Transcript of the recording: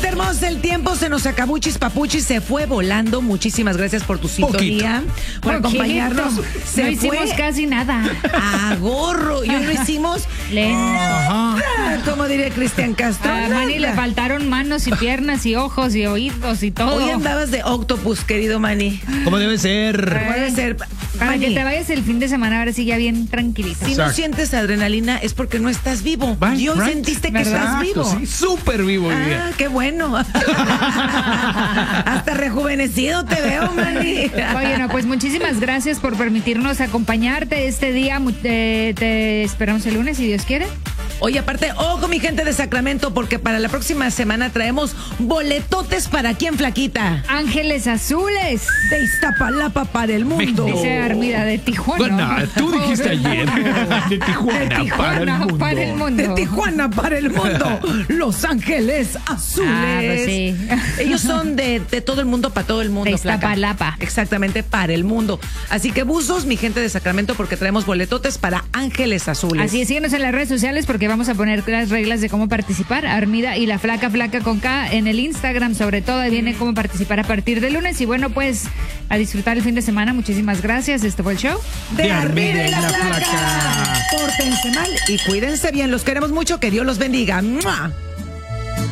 Gente hermosa, el tiempo se nos acabó, chispapuchis, se fue volando. Muchísimas gracias por tu sintonía, por acompañarnos. No hicimos casi nada. A gorro. Y hoy lo hicimos como diría Cristian Castro. A Manny le faltaron manos y piernas y ojos y oídos y todo. Hoy andabas de octopus, querido Manny. Como debe ser. Como debe ser. Para Manny, que te vayas el fin de semana ahora sí ya bien tranquilita. si no sientes adrenalina es porque no estás vivo. Y hoy sentiste que estás vivo. Sí, súper vivo hoy día. Qué bueno. Hasta rejuvenecido te veo, Manny. Oye, no, pues muchísimas gracias por permitirnos acompañarte este día. Te esperamos el lunes, si Dios quiere. Oye, aparte, ojo, mi gente de Sacramento, porque para la próxima semana traemos boletotes para quién, flaquita. Ángeles Azules. De Iztapalapa para el mundo. Dice Armida de Tijuana. Bueno, tú dijiste ayer. De Tijuana, para el mundo. De Tijuana para el mundo. Los Ángeles Azules. Pues sí. Ellos son de todo el mundo para todo el mundo. De Iztapalapa. Flaca. Exactamente, para el mundo. Así que buzos, mi gente de Sacramento, porque traemos boletotes para Ángeles Azules. Así es, síguenos en las redes sociales porque vamos a poner las reglas de cómo participar. Armida y la flaca con K en el Instagram, sobre todo, ahí viene cómo participar a partir del lunes. Y bueno, pues a disfrutar el fin de semana. Muchísimas gracias. Este fue el show de Armida y la flaca. Pórtense mal y cuídense bien. Los queremos mucho. Que Dios los bendiga. ¡Mua!